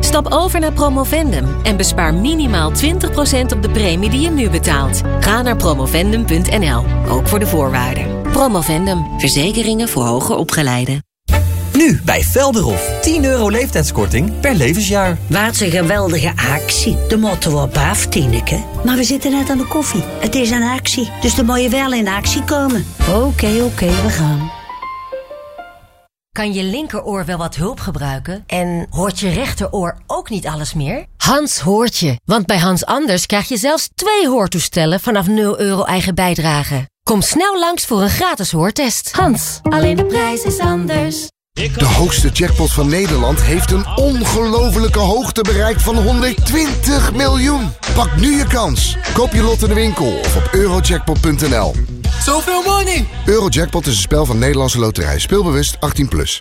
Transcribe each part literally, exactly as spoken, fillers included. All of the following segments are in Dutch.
Stap over naar Promovendum en bespaar minimaal twintig procent op de premie die je nu betaalt. Ga naar promovendum punt n l, ook voor de voorwaarden. Promovendum, verzekeringen voor hoger opgeleiden. Nu bij Velderhof. tien euro leeftijdskorting per levensjaar. Wat een geweldige actie. De motto op af, Tineke. Maar we zitten net aan de koffie. Het is een actie, dus dan moet je wel in actie komen. Oké, okay, oké, okay, we gaan. Kan je linkeroor wel wat hulp gebruiken? En hoort je rechteroor ook niet alles meer? Hans hoort je, want bij Hans Anders krijg je zelfs twee hoortoestellen vanaf nul euro eigen bijdrage. Kom snel langs voor een gratis hoortest. Hans, alleen de prijs is anders. De hoogste jackpot van Nederland heeft een ongelofelijke hoogte bereikt van honderdtwintig miljoen. Pak nu je kans. Koop je lot in de winkel of op eurojackpot punt n l. Zoveel money! Eurojackpot is een spel van Nederlandse Loterij. Speelbewust achttien plus.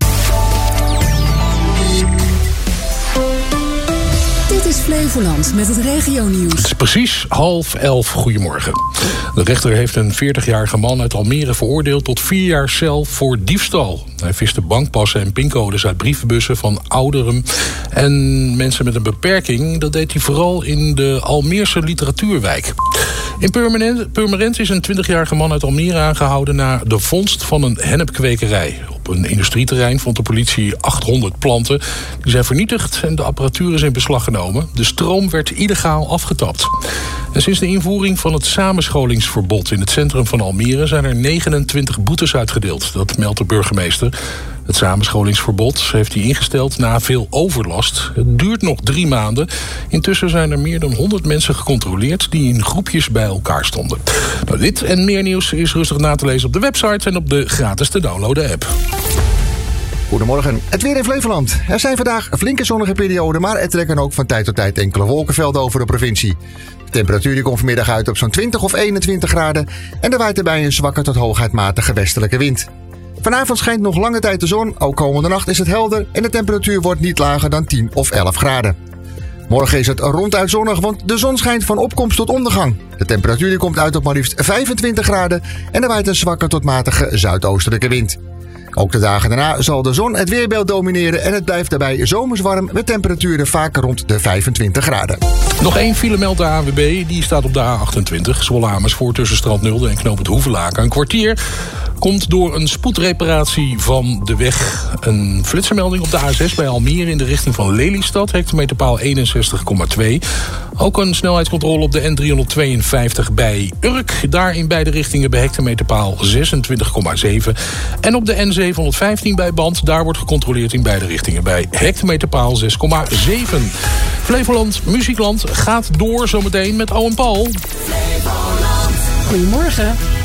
Dit is Flevoland met het regionieuws. Het is precies half elf. Goedemorgen. De rechter heeft een veertigjarige man uit Almere veroordeeld tot vier jaar cel voor diefstal. Hij viste bankpassen en pincodes uit brievenbussen van ouderen en mensen met een beperking. Dat deed hij vooral in de Almeerse literatuurwijk. In Purmerend, Purmerend is een twintigjarige man uit Almere aangehouden na de vondst van een hennepkwekerij. Op een industrieterrein vond de politie achthonderd planten. Die zijn vernietigd en de apparatuur is in beslag genomen. De stroom werd illegaal afgetapt. En sinds de invoering van het samenscholingsverbod in het centrum van Almere zijn er negenentwintig boetes uitgedeeld. Dat meldt de burgemeester. Het samenscholingsverbod heeft hij ingesteld na veel overlast. Het duurt nog drie maanden. Intussen zijn er meer dan honderd mensen gecontroleerd die in groepjes bij elkaar stonden. Nou, dit en meer nieuws is rustig na te lezen op de website en op de gratis te downloaden app. Goedemorgen. Het weer in Flevoland. Er zijn vandaag flinke zonnige perioden, maar er trekken ook van tijd tot tijd enkele wolkenvelden over de provincie. De temperatuur die komt vanmiddag uit op zo'n twintig of eenentwintig graden en er waait erbij een zwakke tot hooguit matige westelijke wind. Vanavond schijnt nog lange tijd de zon, ook komende nacht is het helder en de temperatuur wordt niet lager dan tien of elf graden. Morgen is het ronduit zonnig, want de zon schijnt van opkomst tot ondergang. De temperatuur die komt uit op maar liefst vijfentwintig graden en er waait een zwakke tot matige zuidoostelijke wind. Ook de dagen daarna zal de zon het weerbeeld domineren en het blijft daarbij zomers warm met temperaturen vaak rond de vijfentwintig graden. Nog één file meldt de A N W B, die staat op de A achtentwintig. Zwolle-Amersfoort tussen Strand Nulde en Knoop het Hoevelaken. Een kwartier komt door een spoedreparatie van de weg. Een flitsermelding op de A zes bij Almere in de richting van Lelystad. Hectometerpaal eenenzestig komma twee. Ook een snelheidscontrole op de N driehonderdtweeënvijftig bij Urk. Daar in beide richtingen bij hectometerpaal zesentwintig komma zeven. En op de N zevenhonderdvijftien bij Band. Daar wordt gecontroleerd in beide richtingen bij hectometerpaal zes komma zeven. Flevoland Muziekland gaat door zometeen met Owen Paul. Goedemorgen.